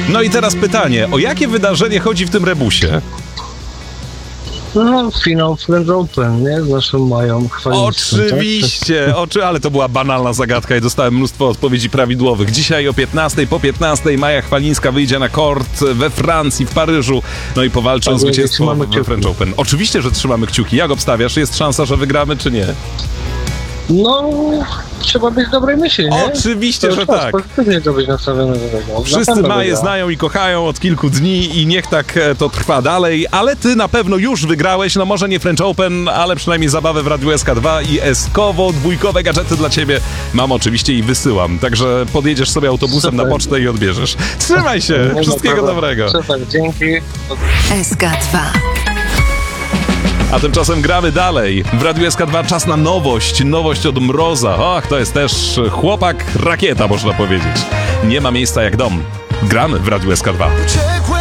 No i teraz pytanie, o jakie wydarzenie chodzi w tym rebusie? No, finał French Open, nie? Z naszym Mają Chwalińskim. Oczywiście, ale to była banalna zagadka i dostałem mnóstwo odpowiedzi prawidłowych. Dzisiaj o 15, po 15 Maja Chwalińska wyjdzie na kort we Francji, w Paryżu, no i powalczy o zwycięstwo we French Open. Oczywiście, że trzymamy kciuki. Jak obstawiasz? Jest szansa, że wygramy, czy nie? No, trzeba być dobrej myśli, nie? Oczywiście, że tak. Pozytywnie to być nastawiony do tego. Wszyscy Maję znają i kochają od kilku dni i niech tak to trwa dalej, ale ty na pewno już wygrałeś, no może nie French Open, ale przynajmniej zabawę w Radiu SK2 i dwójkowe gadżety dla ciebie mam oczywiście i wysyłam, także podjedziesz sobie autobusem na pocztę i odbierzesz. Trzymaj się, wszystkiego dobrego. Super, dzięki. SK2. A tymczasem gramy dalej. W Radiu SK2 czas na nowość od Mroza. Och, to jest też chłopak rakieta, można powiedzieć. Nie ma miejsca jak dom. Gramy w Radiu SK2.